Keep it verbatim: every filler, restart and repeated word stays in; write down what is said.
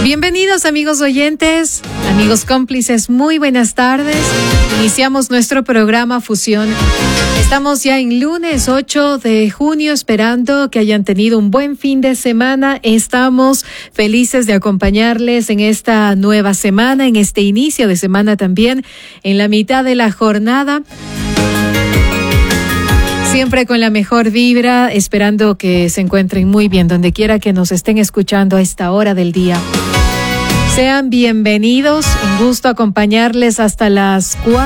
Bienvenidos amigos oyentes, amigos cómplices, muy buenas tardes. Iniciamos nuestro programa Fusión. Estamos ya en lunes ocho de junio, esperando que hayan tenido un buen fin de semana. Estamos felices de acompañarles en esta nueva semana, en este inicio de semana también, en la mitad de la jornada. Siempre con la mejor vibra, esperando que se encuentren muy bien, donde quiera que nos estén escuchando a esta hora del día. Sean bienvenidos, un gusto acompañarles hasta las cuatro.